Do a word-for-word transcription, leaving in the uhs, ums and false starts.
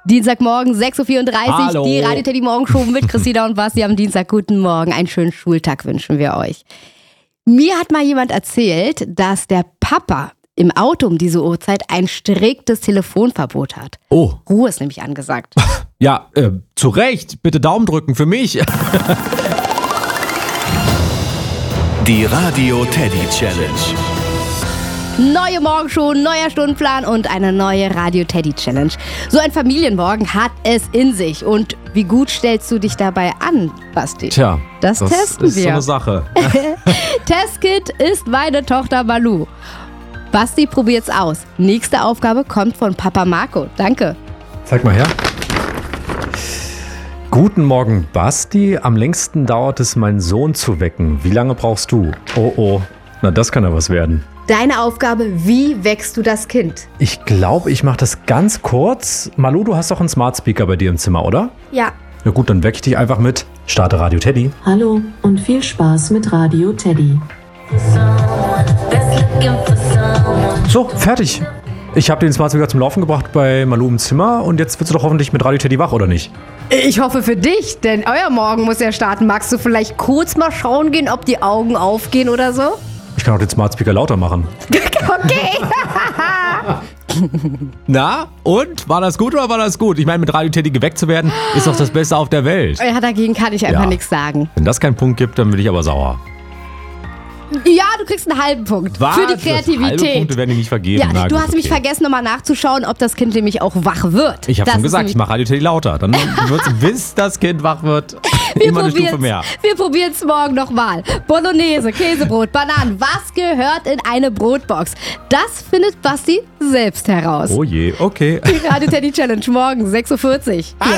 Dienstagmorgen, sechs Uhr vierunddreißig, Hallo. die Radio Teddy Morgenshow mit Christina und Basti am Dienstag. Guten Morgen, einen schönen Schultag wünschen wir euch. Mir hat mal jemand erzählt, dass der Papa im Auto um diese Uhrzeit ein striktes Telefonverbot hat. Oh. Ruhe ist nämlich angesagt. Ja, äh, zu Recht. Bitte Daumen drücken für mich. Die Radio Teddy Challenge. Neue Morgenshow, neuer Stundenplan und eine neue Radio Teddy Challenge. So ein Familienmorgen hat es in sich. Und wie gut stellst du dich dabei an, Basti? Tja, das, das testen ist wir. so eine Sache. Testkit ist meine Tochter Malu. Basti, probiert's aus. Nächste Aufgabe kommt von Papa Marco. Danke. Zeig mal her. Guten Morgen, Basti. Am längsten dauert es, meinen Sohn zu wecken. Wie lange brauchst du? Oh oh, na das kann ja was werden. Deine Aufgabe, wie wächst du das Kind? Ich glaube, ich mache das ganz kurz. Malu, du hast doch einen Smart Speaker bei dir im Zimmer, oder? Ja. Na gut, dann weck ich dich einfach mit. Starte Radio Teddy. Hallo und viel Spaß mit Radio Teddy. So, fertig. Ich habe den Smart Speaker zum Laufen gebracht bei Malu im Zimmer und jetzt wirst du doch hoffentlich mit Radio Teddy wach, oder nicht? Ich hoffe für dich, denn euer Morgen muss ja starten. Magst du vielleicht kurz mal schauen gehen, ob die Augen aufgehen oder so? Ich kann auch den Smart Speaker lauter machen. Okay. Na, und? War das gut oder war das gut? Ich meine, mit Radio Teddy geweckt zu werden, ist doch das Beste auf der Welt. Ja, dagegen kann ich einfach Ja. nichts sagen. Wenn das keinen Punkt gibt, dann bin ich aber sauer. Ja, du kriegst einen halben Punkt Was? für die Halbe Punkte Kreativität. werden die nicht vergeben. Ja, Na du gut, hast nämlich okay. vergessen, nochmal nachzuschauen, ob das Kind nämlich auch wach wird. Ich habe Das schon ist gesagt, nämlich- ich mache Radio Teddy lauter. Dann wird's, bis das Kind wach wird, Wir immer eine Stufe probieren's- mehr. Wir probieren es morgen nochmal. Bolognese, Käsebrot, Bananen. Was gehört in eine Brotbox? Das findet Basti selbst heraus. Oh je, okay. Die Radio Teddy Challenge morgen, sechs Uhr vierzig.